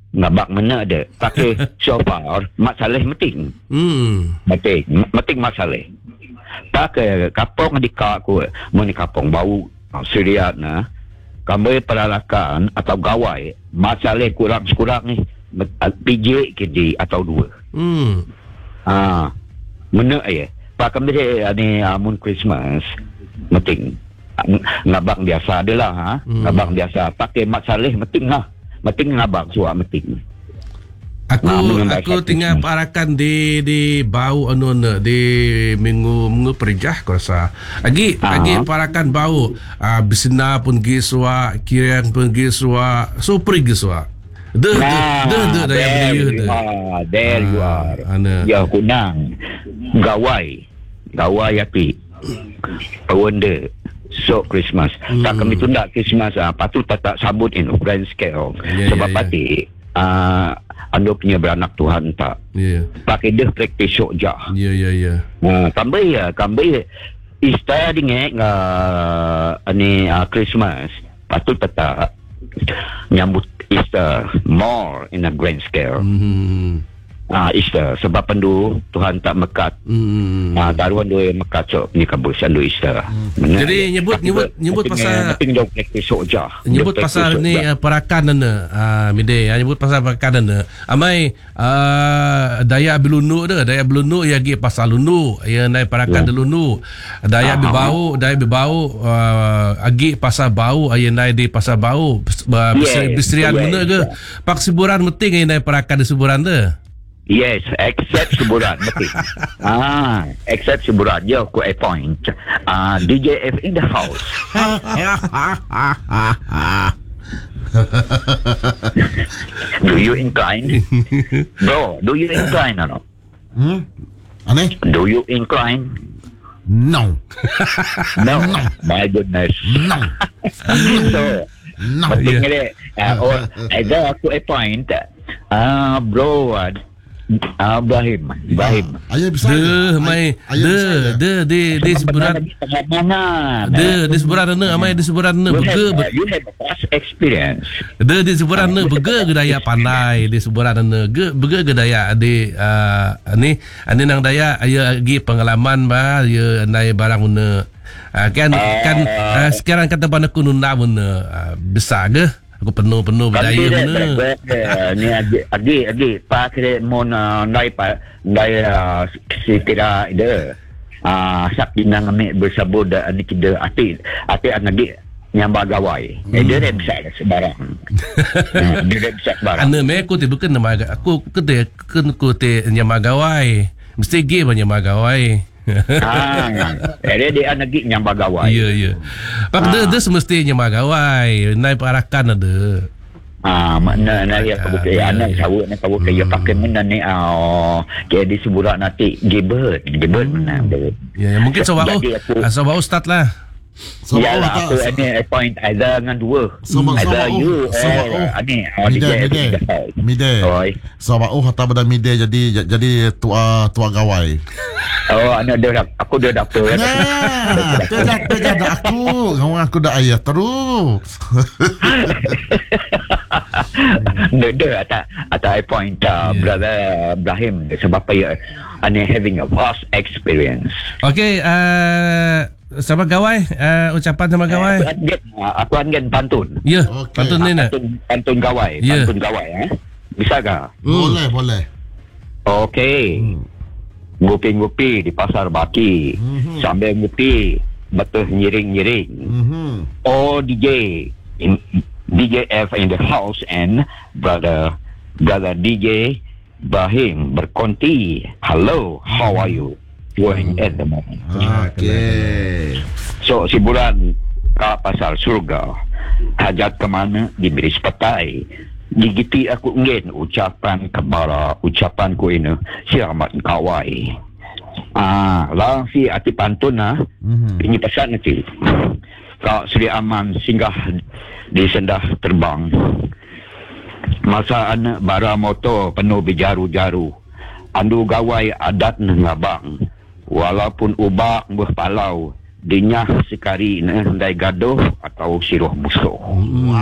ngabak mana ada pakai so far Mat Saleh meting. Meting Mat Saleh. Pakai kapong dikak ku mun kapong bau seriat na. Kami peralakan atau gawai Mat Saleh kurang-kurang ni PJ kedi atau 2. Mana ya. Pak kami ni mun Christmas meting. Ngabak biasa adalah ngabak biasa pakai Mat Saleh meting lah. Meting ngabak suak meting. Aku tinggal parakan di bau di minggu perjah aku rasa. Agi parakan bau bisna pun giswa, kirian pun giswa, supri giswa. There you are. Ya kunang. Gawai api. Wonder. So Christmas. Tak kami tunda Christmas patut tak sambut grand scale. Sebab pati anda punya beranak Tuhan tak. Pakai dah praktis syok jah. Kambai Easter dingek ni Christmas patut tak nyambut Easter more in a grand scale. Easter sebab pendu Tuhan tak mekat. Taruhan dua mekat sok ni kabus andu Easter. Jadi nyebut pasal nyebut pasal ni perakan dana mide nyebut pasal perakan dana amai daya bilunu ya gi pasal lunu ya nai perakan lunu daya bibau agi pasal bau ya nai di pasal bau bistrian mana ke pak siburan meting nai perakan di siburan tu. Yes, except Suburan, betul. Except Suburan, yo ku point. DJ F in the house. Do you incline? Bro, do you incline or not? Ane? Do you incline? No. No. My goodness. No. Betul ni. Ada aku point. Bro, Ibrahim. Ayah bisa. Di seberat mana? Di seberat mana? Amai di seberat mana? You have a past experience. Di seberat mana? Bega gedaya pandai di seberat mana? Bega gedaya di ni nang daya ayah lagi pengalaman ba ya nai barang mana. Kan sekarang kata pada kunun mana besar ke? Aku penuh budaya mana. Ni agi pakai mon nai si tidak ada. Sak pinang ambil bersabur dan ni kita ati anagi nyambak gawai. Dia dah bisa sebarang. Dia dah bisa sebarang. Ana me aku tiba kena aku nyambak gawai. Mesti ge nyambak gawai. Dia anagi nyambak gawai. Ya. Pak dia semestinya nyambak gawai. Naik parakan ada. Makna nari aku buka anak sawut nak tahu kaya pakai mana ni kaya di seburak nanti gibet mana dia. Ya mungkin sebab ustaz lah. Ya lah aku ni point either dengan 2. Either you or ani Mide. Sebab hatta pada mide jadi tua gawai. Aku dah dapur. Dia dah aku dah ayah terus. Ada point brother Ibrahim sebab apa ani having a vast experience. Okay, sama gawai ucapan sama gawai. Aku angin pantun. Ya, pantun ni nak. Pantun gawai, bisa ke? Boleh. Okey. Ngopi-ngopi di pasar Baki sambil ngopi betul nyiring-nyiring. Oh DJ F in the house and brother DJ Ibrahim berkonti. Hello, how are you doing at the moment? Okay. So siburan ke pasal surga. Hajat ke mana diberi sepatai. Digiti aku ingin ucapan kebara ucapanku ini selamat kawai. Lah si ati pantun ini pesan nanti. Kau Sri Aman singgah di sendah terbang. Masa anak bara motor penuh berjaru-jaru. Andu gawai adat ngabang. Walaupun ubak berpalau. Dinyah sekari ndai gaduh atau siruh musuh.